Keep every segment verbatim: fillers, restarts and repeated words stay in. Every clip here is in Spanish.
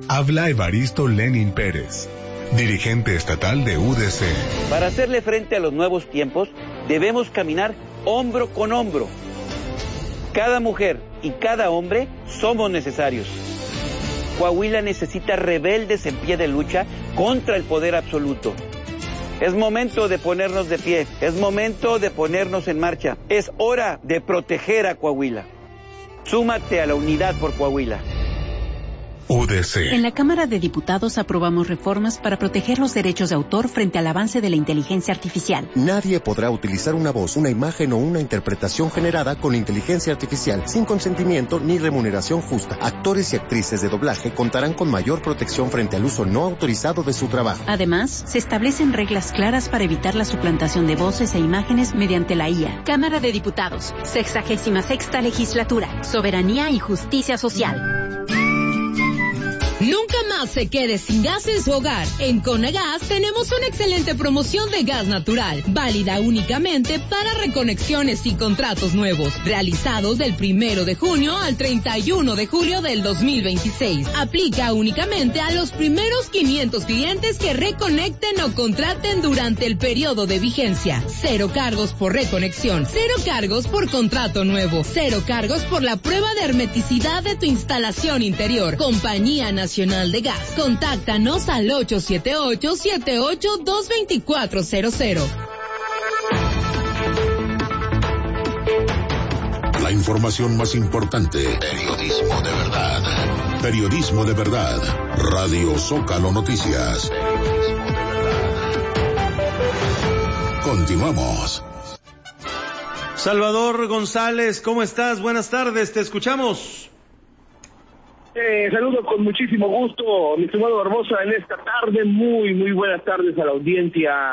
Habla Evaristo Lenin Pérez, dirigente estatal de U D C. Para hacerle frente a los nuevos tiempos, debemos caminar hombro con hombro. Cada mujer y cada hombre somos necesarios. Coahuila necesita rebeldes en pie de lucha contra el poder absoluto. Es momento de ponernos de pie, es momento de ponernos en marcha. Es hora de proteger a Coahuila. Súmate a la unidad por Coahuila. U D C. En la Cámara de Diputados aprobamos reformas para proteger los derechos de autor frente al avance de la inteligencia artificial. Nadie podrá utilizar una voz, una imagen o una interpretación generada con inteligencia artificial sin consentimiento ni remuneración justa. Actores y actrices de doblaje contarán con mayor protección frente al uso no autorizado de su trabajo. Además, se establecen reglas claras para evitar la suplantación de voces e imágenes mediante la I A. Cámara de Diputados, sexagésima sexta legislatura, soberanía y justicia social. Nunca más se quede sin gas en su hogar. En Conagas tenemos una excelente promoción de gas natural, válida únicamente para reconexiones y contratos nuevos, realizados del primero de junio al treinta y uno de julio del dos mil veintiséis. Aplica únicamente a los primeros quinientos clientes que reconecten o contraten durante el periodo de vigencia. Cero cargos por reconexión, cero cargos por contrato nuevo, cero cargos por la prueba de hermeticidad de tu instalación interior. Compañía Nacional de Gas. Contáctanos al ocho siete ocho, siete ocho dos, dos cuatro cero cero. La información más importante. Periodismo de verdad. Periodismo de verdad. Radio Zócalo Noticias. Continuamos. Salvador González, ¿cómo estás? Buenas tardes, te escuchamos. Eh, saludo con muchísimo gusto, mi estimado Barbosa, en esta tarde. Muy, muy buenas tardes a la audiencia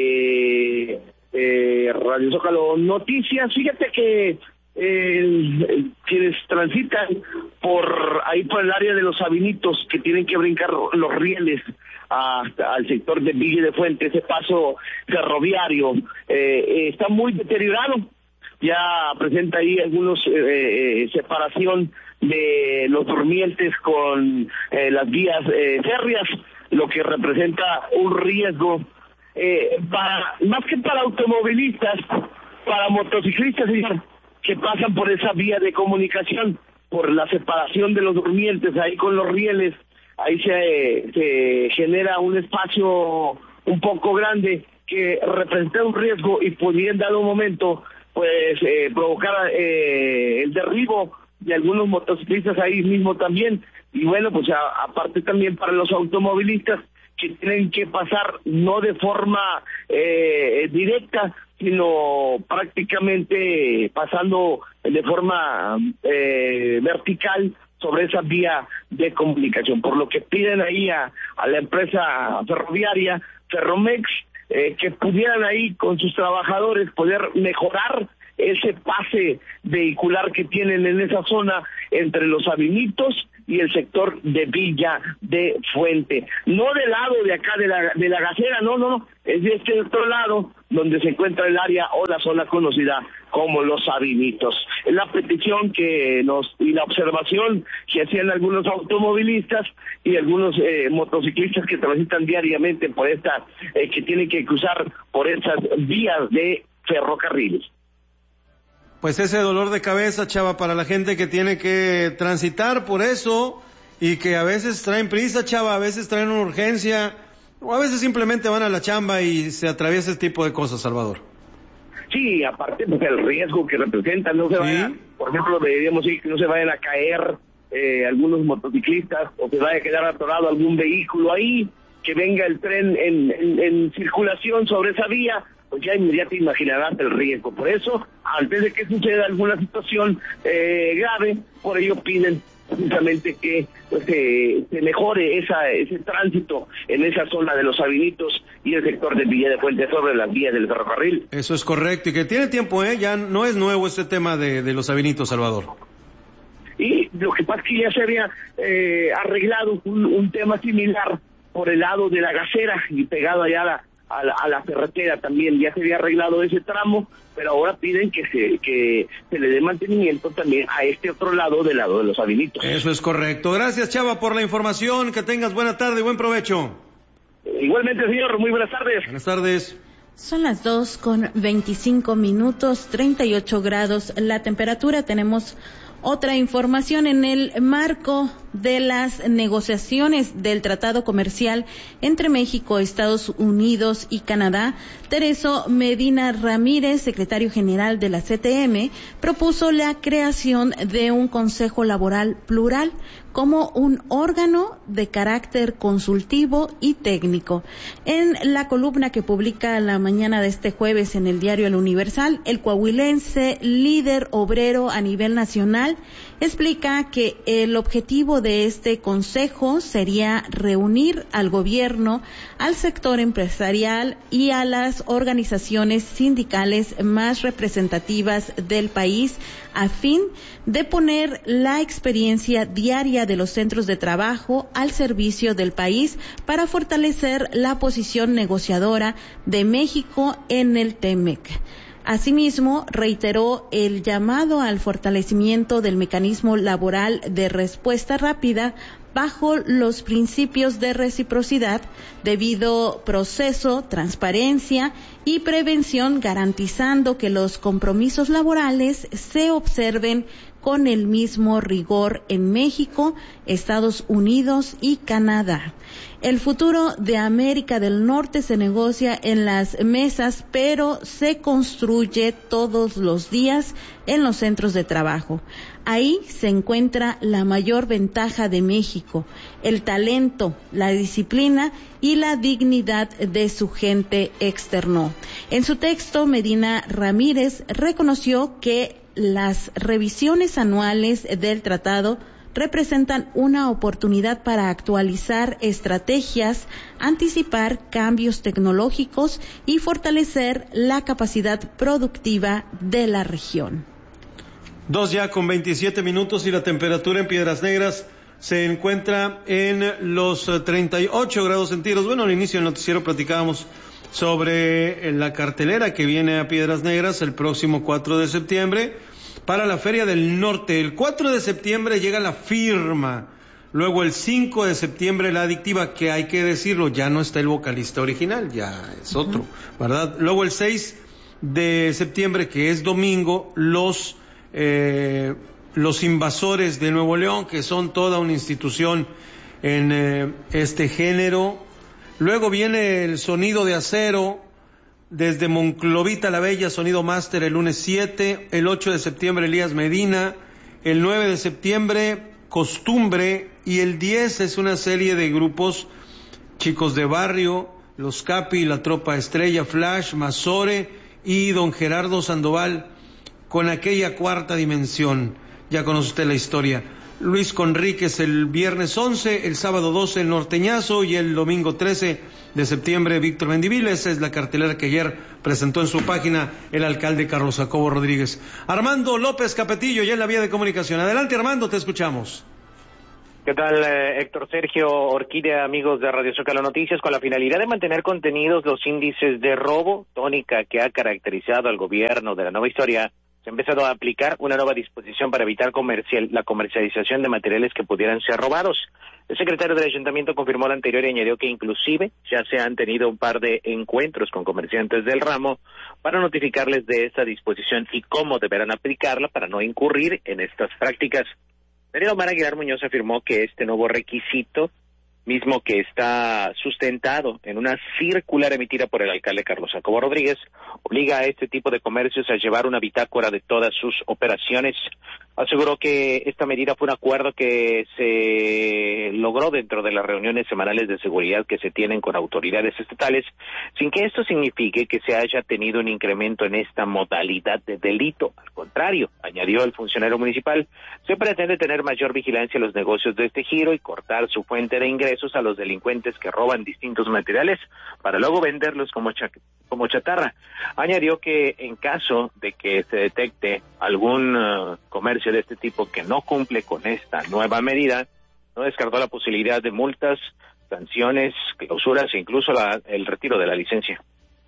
de eh, Radio Zócalo Noticias. Fíjate que eh, quienes transitan por ahí por el área de los Sabinitos, que tienen que brincar los rieles hasta al sector de Villa de Fuente, ese paso ferroviario, eh, eh, está muy deteriorado. Ya presenta ahí algunos eh, eh, separación de los durmientes con eh, las vías eh, férreas, lo que representa un riesgo eh, para más que para automovilistas, para motociclistas que pasan por esa vía de comunicación, por la separación de los durmientes ahí con los rieles. Ahí se, se genera un espacio un poco grande que representa un riesgo y podría en dado momento pues eh, provocar eh, el derribo de algunos motociclistas ahí mismo también. Y bueno, pues a, aparte también para los automovilistas que tienen que pasar no de forma eh, directa, sino prácticamente pasando de forma eh, vertical sobre esa vía de comunicación, por lo que piden ahí a, a la empresa ferroviaria Ferromex eh, que pudieran ahí con sus trabajadores poder mejorar ese pase vehicular que tienen en esa zona entre los Sabinitos y el sector de Villa de Fuente. No del lado de acá de la de la Gacera, no, no, no, es de este otro lado donde se encuentra el área o la zona conocida como los Sabinitos. Es la petición que nos y la observación que hacían algunos automovilistas y algunos eh, motociclistas que transitan diariamente por esta, eh, que tienen que cruzar por estas vías de ferrocarriles. Pues ese dolor de cabeza, Chava, para la gente que tiene que transitar por eso y que a veces traen prisa, Chava, a veces traen una urgencia o a veces simplemente van a la chamba y se atraviesa ese tipo de cosas, Salvador. Sí, aparte pues el riesgo que representan, no se ¿Sí? vayan, por ejemplo, deberíamos decir que no se vayan a caer eh, algunos motociclistas o se vaya a quedar atorado algún vehículo ahí, que venga el tren en, en, en circulación sobre esa vía, pues ya inmediatamente imaginarás el riesgo. Por eso, antes de que suceda alguna situación eh, grave, por ello piden precisamente que pues, eh, se mejore esa ese tránsito en esa zona de los Sabinitos y el sector de Villa de Fuente sobre las vías del ferrocarril. Eso es correcto, y que tiene tiempo, ¿eh? Ya no es nuevo este tema de, de los Sabinitos, Salvador. Y lo que pasa es que ya se había eh, arreglado un, un tema similar por el lado de la Gacera y pegado allá a la a la, a la carretera también. Ya se había arreglado ese tramo, pero ahora piden que se que se le dé mantenimiento también a este otro lado, del lado de los Habilitos. Eso es correcto. Gracias, Chava, por la información. Que tengas buena tarde y buen provecho. Igualmente, señor, muy buenas tardes. Buenas tardes. Son las dos con veinticinco minutos, treinta y ocho grados la temperatura. Tenemos otra información en el marco de las negociaciones del Tratado Comercial entre México, Estados Unidos y Canadá. Tereso Medina Ramírez, secretario general de la C T M, propuso la creación de un Consejo Laboral Plural como un órgano de carácter consultivo y técnico. En la columna que publica la mañana de este jueves en el diario El Universal, el coahuilense, líder obrero a nivel nacional, explica que el objetivo de este consejo sería reunir al gobierno, al sector empresarial y a las organizaciones sindicales más representativas del país a fin de poner la experiencia diaria de los centros de trabajo al servicio del país para fortalecer la posición negociadora de México en el T M E C. Asimismo, reiteró el llamado al fortalecimiento del mecanismo laboral de respuesta rápida bajo los principios de reciprocidad, debido proceso, transparencia y prevención, garantizando que los compromisos laborales se observen con el mismo rigor en México, Estados Unidos y Canadá. El futuro de América del Norte se negocia en las mesas, pero se construye todos los días en los centros de trabajo. Ahí se encuentra la mayor ventaja de México, el talento, la disciplina y la dignidad de su gente, externó. En su texto, Medina Ramírez reconoció que las revisiones anuales del tratado representan una oportunidad para actualizar estrategias, anticipar cambios tecnológicos y fortalecer la capacidad productiva de la región. Dos ya con veintisiete minutos y la temperatura en Piedras Negras se encuentra en los treinta y ocho grados centígrados. Bueno, al inicio del noticiero platicábamos sobre la cartelera que viene a Piedras Negras el próximo cuatro de septiembre para la Feria del Norte. El cuatro de septiembre llega la firma, luego el cinco de septiembre la adictiva, que hay que decirlo, ya no está el vocalista original, ya es otro, uh-huh. ¿verdad? Luego el seis de septiembre, que es domingo, los eh, los invasores de Nuevo León, que son toda una institución en eh, este género. Luego viene el Sonido de Acero, desde Monclovita la Bella, Sonido Máster el lunes siete, el ocho de septiembre Elías Medina, el nueve de septiembre Costumbre, y el diez es una serie de grupos, Chicos de Barrio, Los Capi, La Tropa Estrella, Flash, Mazore y Don Gerardo Sandoval, con Aquella Cuarta Dimensión. Ya conoce usted la historia. Luis Conríquez el viernes once, el sábado doce el Norteñazo y el domingo trece de septiembre Víctor Mendivil. Esa es la cartelera que ayer presentó en su página el alcalde Carlos Jacobo Rodríguez. Armando López Capetillo, ya en la vía de comunicación. Adelante, Armando, te escuchamos. ¿Qué tal, eh, Héctor Sergio Orquídea, amigos de Radio Zócalo Noticias? Con la finalidad de mantener contenidos los índices de robo, tónica que ha caracterizado al gobierno de la nueva historia, se ha empezado a aplicar una nueva disposición para evitar comercial, la comercialización de materiales que pudieran ser robados. El secretario del ayuntamiento confirmó lo anterior y añadió que inclusive ya se han tenido un par de encuentros con comerciantes del ramo para notificarles de esta disposición y cómo deberán aplicarla para no incurrir en estas prácticas. Daniel Omar Aguilar Muñoz afirmó que este nuevo requisito, mismo que está sustentado en una circular emitida por el alcalde Carlos Jacobo Rodríguez, obliga a este tipo de comercios a llevar una bitácora de todas sus operaciones. Aseguró que esta medida fue un acuerdo que se logró dentro de las reuniones semanales de seguridad que se tienen con autoridades estatales, sin que esto signifique que se haya tenido un incremento en esta modalidad de delito. Al contrario, añadió el funcionario municipal, se pretende tener mayor vigilancia en los negocios de este giro y cortar su fuente de ingresos a los delincuentes que roban distintos materiales para luego venderlos como, cha- como chatarra. Añadió que en caso de que se detecte algún uh, comercio de este tipo que no cumple con esta nueva medida, no descartó la posibilidad de multas sanciones, clausuras e incluso la, el retiro de la licencia.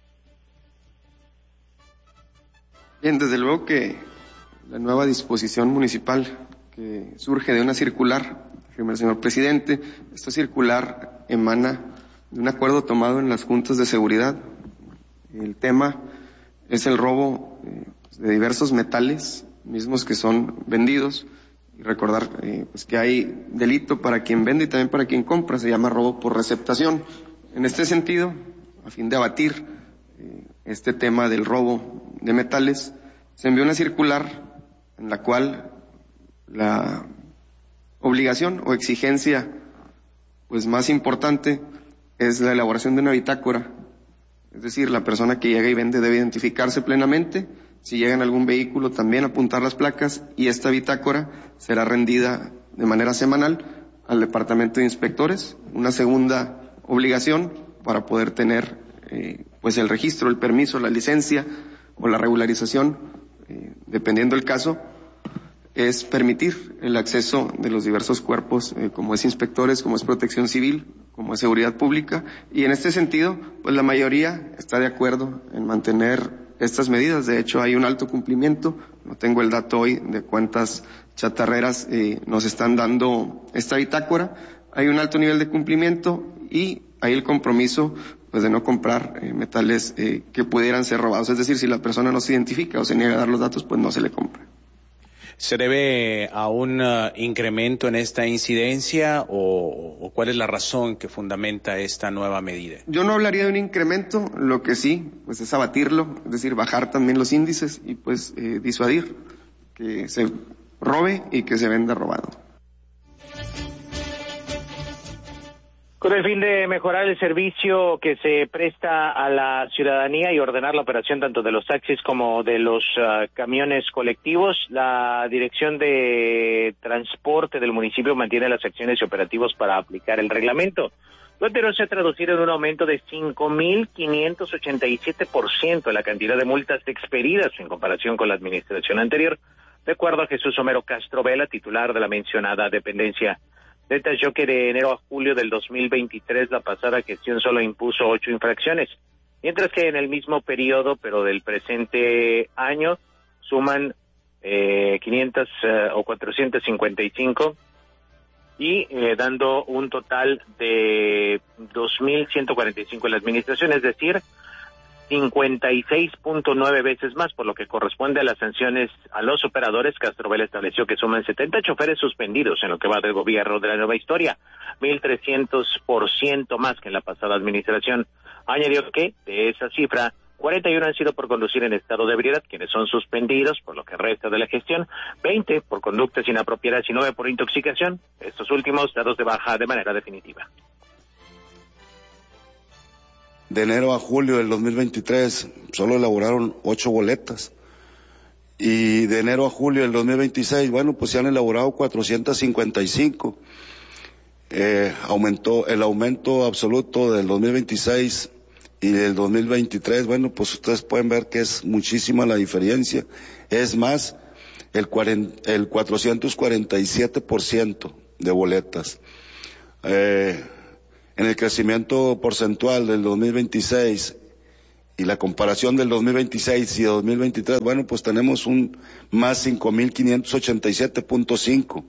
Bien, desde luego que la nueva disposición municipal que surge de una circular, primer señor presidente, esta circular emana de un acuerdo tomado en las juntas de seguridad. El tema es el robo eh, de diversos metales, mismos que son vendidos, y recordar eh, pues que hay delito para quien vende y también para quien compra, se llama robo por receptación. En este sentido, a fin de abatir eh, este tema del robo de metales, se envió una circular en la cual la obligación o exigencia pues más importante es la elaboración de una bitácora, es decir, la persona que llega y vende debe identificarse plenamente, si llega en algún vehículo también apuntar las placas, y esta bitácora será rendida de manera semanal al departamento de inspectores. Una segunda obligación para poder tener eh, pues el registro, el permiso, la licencia o la regularización, eh, dependiendo del caso, es permitir el acceso de los diversos cuerpos, eh, como es inspectores, como es protección civil, como es seguridad pública, y en este sentido, pues la mayoría está de acuerdo en mantener estas medidas. De hecho, hay un alto cumplimiento. No tengo el dato hoy de cuántas chatarreras eh, nos están dando esta bitácora. Hay un alto nivel de cumplimiento y hay el compromiso pues de no comprar eh, metales eh, que pudieran ser robados. Es decir, si la persona no se identifica o se niega a dar los datos, pues no se le compra. ¿Se debe a un uh, incremento en esta incidencia o, o cuál es la razón que fundamenta esta nueva medida? Yo no hablaría de un incremento, lo que sí, pues es abatirlo, es decir, bajar también los índices y pues eh, disuadir que se robe y que se venda robado. Con el fin de mejorar el servicio que se presta a la ciudadanía y ordenar la operación tanto de los taxis como de los uh, camiones colectivos, la Dirección de Transporte del municipio mantiene las acciones y operativos para aplicar el reglamento. Lo anterior se ha traducido en un aumento de cinco mil quinientos ochenta y siete por ciento en la cantidad de multas expedidas en comparación con la administración anterior, de acuerdo a Jesús Homero Castro Vela, titular de la mencionada dependencia. Detalló que de enero a julio del dos mil veintitrés la pasada gestión solo impuso ocho infracciones, mientras que en el mismo periodo, pero del presente año, suman eh, quinientas eh, o cuatrocientas cincuenta y cinco y eh, dando un total de dos mil ciento cuarenta y cinco en la administración, es decir, cincuenta y seis punto nueve veces más, por lo que corresponde a las sanciones a los operadores. Castro Vela estableció que suman setenta choferes suspendidos en lo que va del gobierno de la nueva historia, mil trescientos por ciento más que en la pasada administración. Añadió que, de esa cifra, cuarenta y uno han sido por conducir en estado de ebriedad, quienes son suspendidos por lo que resta de la gestión, veinte por conductas inapropiadas y nueve por intoxicación, estos últimos dados de baja de manera definitiva. De enero a julio del dos mil veintitrés solo elaboraron ocho boletas, y de enero a julio del dos mil veintiséis, bueno, pues se han elaborado cuatrocientas cincuenta y cinco. Eh, aumentó el aumento absoluto del dos mil veintiséis y del dos mil veintitrés, bueno, pues ustedes pueden ver que es muchísima la diferencia. Es más, el, cuarenta, el cuatrocientos cuarenta y siete por ciento de boletas. Eh, En el crecimiento porcentual del dos mil veintiséis y la comparación del dos mil veintiséis y dos mil veintitrés, bueno, pues tenemos un más cinco mil quinientos ochenta y siete punto cinco.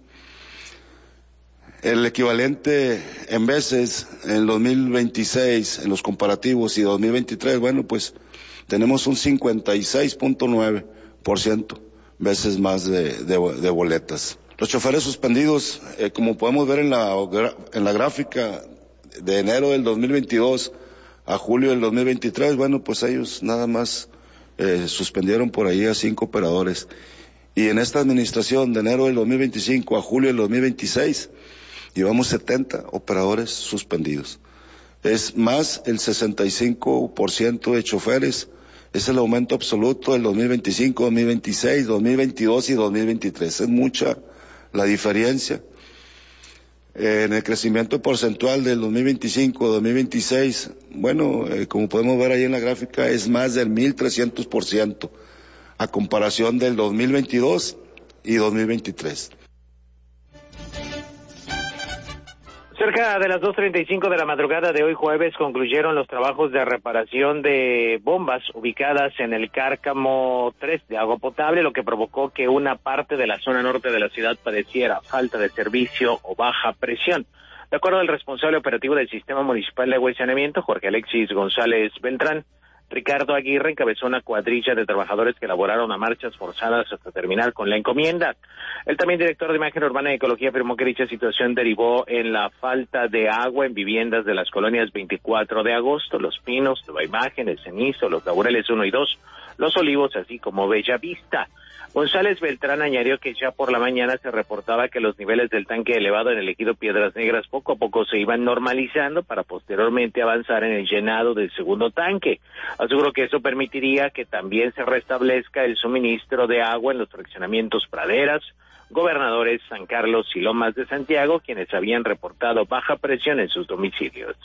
El equivalente en veces en dos mil veintiséis, en los comparativos, y dos mil veintitrés, bueno, pues tenemos un cincuenta y seis punto nueve por ciento veces más de, de, de boletas. Los choferes suspendidos, eh, como podemos ver en la, en la gráfica, de enero del dos mil veintidós a julio del dos mil veintitrés, bueno, pues ellos nada más eh, suspendieron por ahí a cinco operadores. Y en esta administración, de enero del dos mil veinticinco a julio del dos mil veintiséis, llevamos setenta operadores suspendidos. Es más el sesenta y cinco por ciento de choferes. Es el aumento absoluto del dos mil veinticinco, dos mil veintiséis, dos mil veintidós y dos mil veintitrés. Es mucha la diferencia. En el crecimiento porcentual del dos mil veinticinco, dos mil veintiséis, bueno, eh, como podemos ver ahí en la gráfica, es más del mil trescientos por ciento a comparación del dos mil veintidós y dos mil veintitrés. Cerca de las dos treinta y cinco de la madrugada de hoy jueves concluyeron los trabajos de reparación de bombas ubicadas en el Cárcamo tres de agua potable, lo que provocó que una parte de la zona norte de la ciudad padeciera falta de servicio o baja presión. De acuerdo al responsable operativo del Sistema Municipal de Agua y Saneamiento, Jorge Alexis González Beltrán, Ricardo Aguirre encabezó una cuadrilla de trabajadores que elaboraron a marchas forzadas hasta terminar con la encomienda. El también director de Imagen Urbana y Ecología afirmó que dicha situación derivó en la falta de agua en viviendas de las colonias veinticuatro de agosto, Los Pinos, Nueva Imagen, El Cenizo, Los Laureles uno y dos, Los Olivos, así como Bella Vista. González Beltrán añadió que ya por la mañana se reportaba que los niveles del tanque elevado en el ejido Piedras Negras poco a poco se iban normalizando para posteriormente avanzar en el llenado del segundo tanque. Aseguró que eso permitiría que también se restablezca el suministro de agua en los fraccionamientos Praderas, Gobernadores, San Carlos y Lomas de Santiago, quienes habían reportado baja presión en sus domicilios.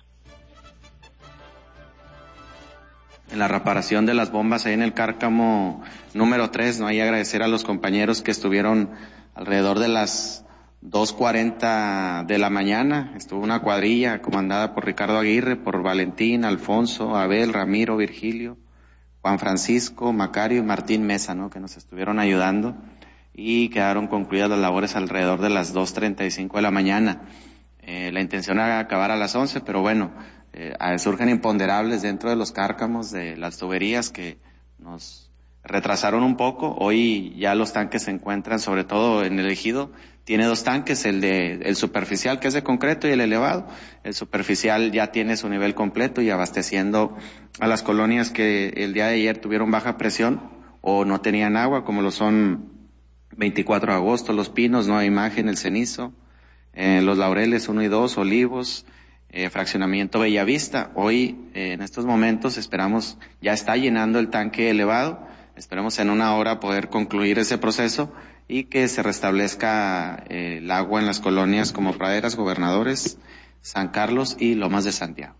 En la reparación de las bombas ahí en el Cárcamo número tres, ¿no? Ahí agradecer a los compañeros que estuvieron alrededor de las dos cuarenta de la mañana. Estuvo una cuadrilla comandada por Ricardo Aguirre, por Valentín, Alfonso, Abel, Ramiro, Virgilio, Juan Francisco, Macario y Martín Mesa, ¿no? Que nos estuvieron ayudando y quedaron concluidas las labores alrededor de las dos treinta y cinco de la mañana. Eh, la intención era acabar a las once, pero bueno, Eh, surgen imponderables dentro de los cárcamos de las tuberías que nos retrasaron un poco. Hoy ya los tanques se encuentran, sobre todo en el ejido, tiene dos tanques, el de el superficial que es de concreto y el elevado. El superficial ya tiene su nivel completo y abasteciendo a las colonias que el día de ayer tuvieron baja presión o no tenían agua, como lo son veinticuatro de agosto, Los Pinos, Nueva Imagen, El Cenizo, eh, Los Laureles uno y dos, Olivos, Eh, fraccionamiento Bellavista. Hoy, eh, en estos momentos, esperamos, ya está llenando el tanque elevado, esperemos en una hora poder concluir ese proceso y que se restablezca eh, el agua en las colonias como Praderas, Gobernadores, San Carlos y Lomas de Santiago.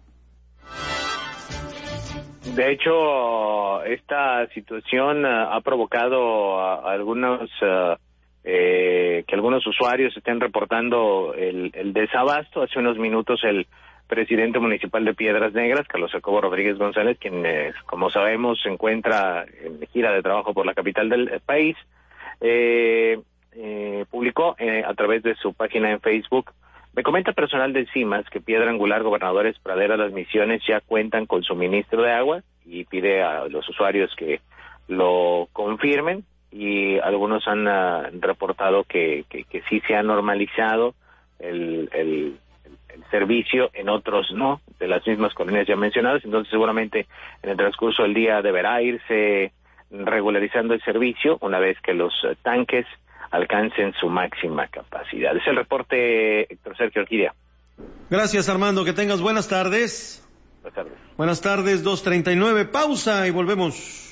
De hecho, esta situación uh, ha provocado uh, algunos... Uh, Eh, que algunos usuarios estén reportando el, el desabasto. Hace unos minutos el presidente municipal de Piedras Negras, Carlos Jacobo Rodríguez González, quien eh, como sabemos se encuentra en gira de trabajo por la capital del país, eh, eh, publicó eh, a través de su página en Facebook: me comenta personal de CIMAS que Piedra Angular, Gobernadores, Praderas, Las Misiones ya cuentan con suministro de agua, y pide a los usuarios que lo confirmen. Y algunos han uh, reportado que, que, que sí se ha normalizado el, el, el servicio, en otros no, de las mismas colonias ya mencionadas. Entonces seguramente en el transcurso del día deberá irse regularizando el servicio una vez que los uh, tanques alcancen su máxima capacidad. Es el reporte, Héctor Sergio Orquídea. Gracias, Armando, que tengas buenas tardes. Buenas tardes. Buenas tardes, dos treinta y nueve, pausa y volvemos.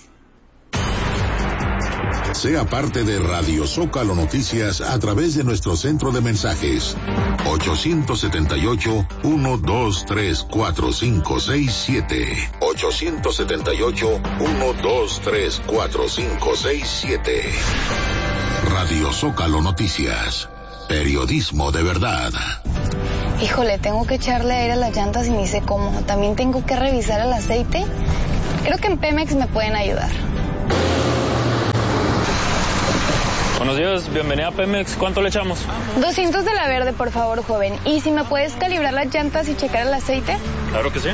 Sea parte de Radio Zócalo Noticias a través de nuestro centro de mensajes ocho siete ocho, uno dos tres, cuatro cinco seis siete ocho siete ocho, uno dos tres, cuatro cinco seis siete. Radio Zócalo Noticias, periodismo de verdad. Híjole, tengo que echarle aire a las llantas y ni sé cómo. También tengo que revisar el aceite. Creo que en Pemex me pueden ayudar. Buenos días, bienvenida a Pemex. ¿Cuánto le echamos? doscientos de la verde, por favor, joven. ¿Y si me puedes calibrar las llantas y checar el aceite? Claro que sí.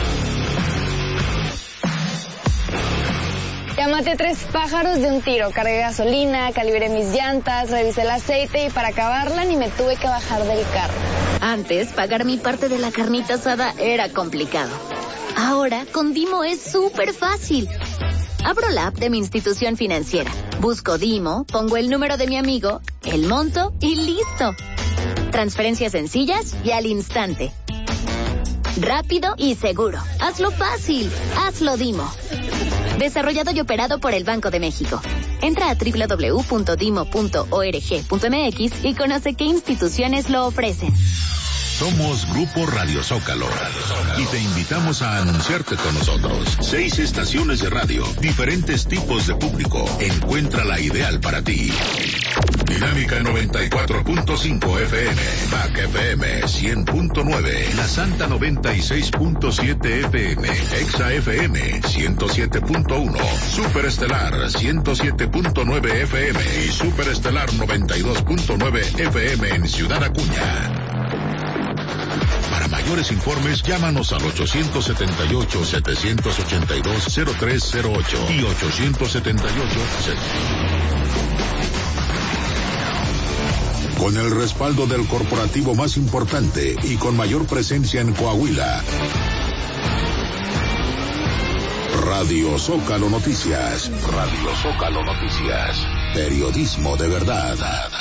Ya maté tres pájaros de un tiro. Cargué gasolina, calibré mis llantas, revisé el aceite y para acabarla ni me tuve que bajar del carro. Antes, pagar mi parte de la carnita asada era complicado. Ahora, con Dimo es súper fácil. Abro la app de mi institución financiera, busco Dimo, pongo el número de mi amigo, el monto y listo. Transferencias sencillas y al instante. Rápido y seguro. Hazlo fácil. Hazlo Dimo. Desarrollado y operado por el Banco de México. Entra a doble u doble u doble u punto dimo punto org punto m x y conoce qué instituciones lo ofrecen. Somos Grupo Radio Zócalo y te invitamos a anunciarte con nosotros. Seis estaciones de radio, diferentes tipos de público. Encuentra la ideal para ti. Dinámica noventa y cuatro punto cinco F M, M A C F M cien punto nueve, La Santa noventa y seis punto siete F M, Exa F M ciento siete punto uno, Superestelar ciento siete punto nueve F M y Superestelar noventa y dos punto nueve F M en Ciudad Acuña. Para mayores informes, llámanos al ochocientos setenta y ocho, setecientos ochenta y dos, cero tres cero ocho y ochocientos setenta y ocho. Con el respaldo del corporativo más importante y con mayor presencia en Coahuila. Radio Zócalo Noticias. Radio Zócalo Noticias. Periodismo de verdad.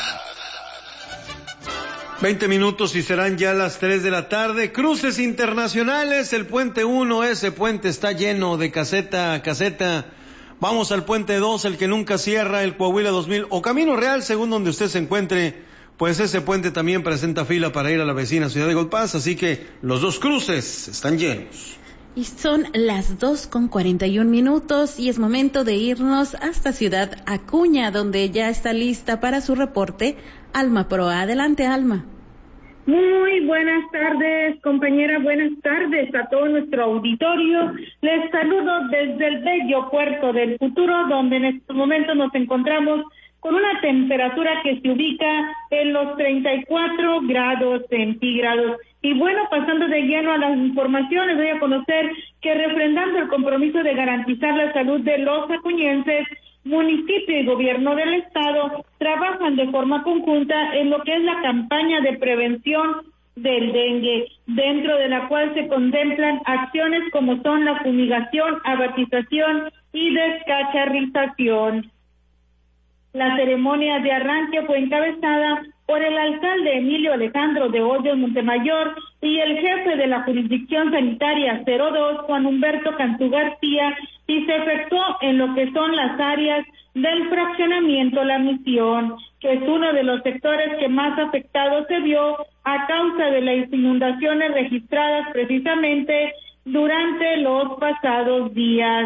Veinte minutos y serán ya las tres de la tarde. Cruces internacionales, el puente uno, ese puente está lleno de caseta a caseta. Vamos al puente dos, el que nunca cierra, el Coahuila dos mil, o Camino Real, según donde usted se encuentre, pues ese puente también presenta fila para ir a la vecina ciudad de Golpaz, así que los dos cruces están llenos. Y son las dos con cuarenta y un minutos y es momento de irnos hasta Ciudad Acuña, donde ya está lista para su reporte Alma Proa. Adelante, Alma. Muy buenas tardes, compañera, buenas tardes a todo nuestro auditorio. Les saludo desde el bello puerto del futuro, donde en estos momentos nos encontramos con una temperatura que se ubica en los treinta y cuatro grados centígrados. Y bueno, pasando de lleno a las informaciones, voy a conocer que refrendando el compromiso de garantizar la salud de los acuñenses, municipio y gobierno del estado trabajan de forma conjunta en lo que es la campaña de prevención del dengue, dentro de la cual se contemplan acciones como son la fumigación, abatización y descacharrización. La ceremonia de arranque fue encabezada por el alcalde Emilio Alejandro de Hoyos Montemayor y el jefe de la jurisdicción sanitaria cero dos, Juan Humberto Cantú García, y se efectuó en lo que son las áreas del fraccionamiento La Misión, que es uno de los sectores que más afectado se vio a causa de las inundaciones registradas precisamente durante los pasados días.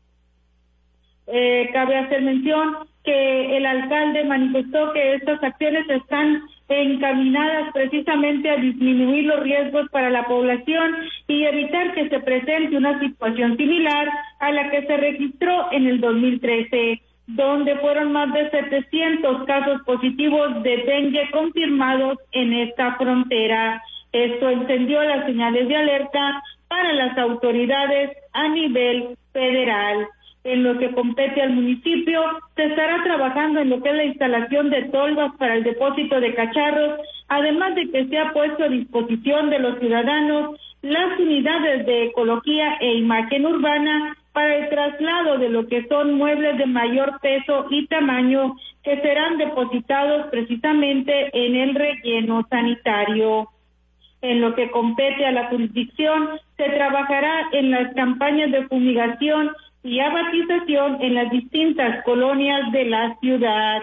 Eh, cabe hacer mención que el alcalde manifestó que estas acciones están encaminadas precisamente a disminuir los riesgos para la población y evitar que se presente una situación similar a la que se registró en el dos mil trece, donde fueron más de setecientos casos positivos de dengue confirmados en esta frontera. Esto encendió las señales de alerta para las autoridades a nivel federal. En lo que compete al municipio, se estará trabajando en lo que es la instalación de tolvas para el depósito de cacharros, además de que se ha puesto a disposición de los ciudadanos las unidades de ecología e imagen urbana para el traslado de lo que son muebles de mayor peso y tamaño que serán depositados precisamente en el relleno sanitario. En lo que compete a la jurisdicción, se trabajará en las campañas de fumigación y abatización en las distintas colonias de la ciudad.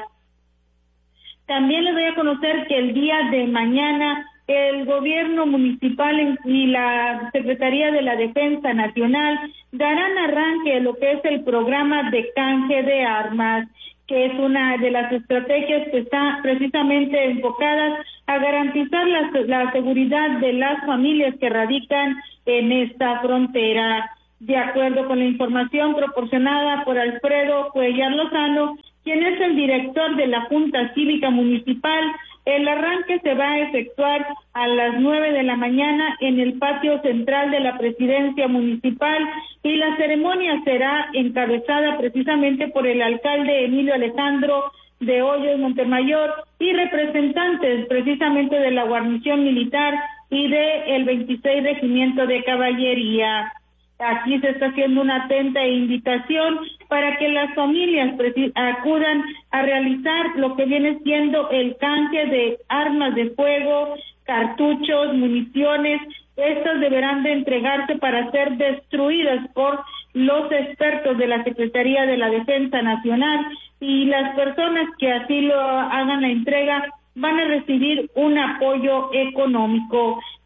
También les voy a conocer que el día de mañana el gobierno municipal y la Secretaría de la Defensa Nacional darán arranque a lo que es el programa de canje de armas, que es una de las estrategias que está precisamente enfocadas a garantizar la, la seguridad de las familias que radican en esta frontera. De acuerdo con la información proporcionada por Alfredo Cuellar Lozano, quien es el director de la Junta Cívica Municipal, el arranque se va a efectuar a las nueve de la mañana en el patio central de la Presidencia Municipal y la ceremonia será encabezada precisamente por el alcalde Emilio Alejandro de Hoyos Montemayor y representantes precisamente de la guarnición militar y de el veintiséis Regimiento de Caballería. Aquí se está haciendo una atenta invitación para que las familias acudan a realizar lo que viene siendo el canje de armas de fuego, cartuchos, municiones. Estas deberán de entregarse para ser destruidas por los expertos de la Secretaría de la Defensa Nacional y las personas que así lo hagan la entrega van a recibir un apoyo económico.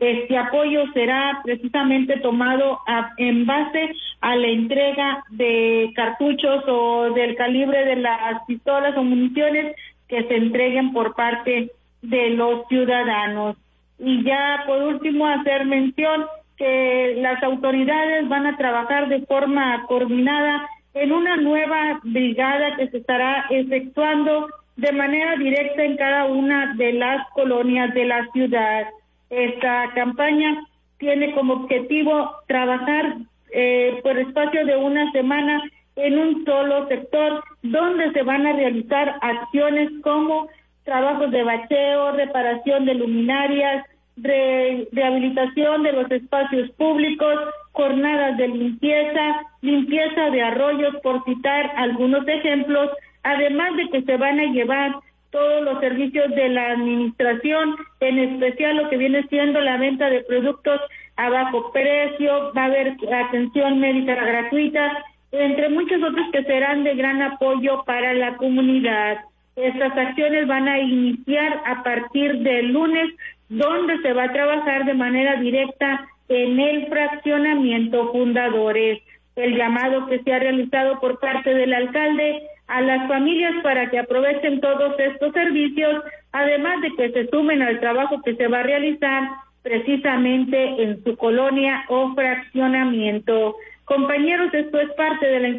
Este apoyo será precisamente tomado a, en base a la entrega de cartuchos o del calibre de las pistolas o municiones que se entreguen por parte de los ciudadanos. Y ya por último hacer mención que las autoridades van a trabajar de forma coordinada en una nueva brigada que se estará efectuando de manera directa en cada una de las colonias de la ciudad. Esta campaña tiene como objetivo trabajar eh, por espacio de una semana en un solo sector, donde se van a realizar acciones como trabajos de bacheo, reparación de luminarias, re, rehabilitación de los espacios públicos, jornadas de limpieza, limpieza de arroyos, por citar algunos ejemplos, además de que se van a llevar todos los servicios de la administración, en especial lo que viene siendo la venta de productos a bajo precio, va a haber atención médica gratuita, entre muchos otros que serán de gran apoyo para la comunidad. Estas acciones van a iniciar a partir del lunes, donde se va a trabajar de manera directa en el fraccionamiento Fundadores. El llamado que se ha realizado por parte del alcalde a las familias para que aprovechen todos estos servicios, además de que se sumen al trabajo que se va a realizar precisamente en su colonia o fraccionamiento. Compañeros, esto es parte de la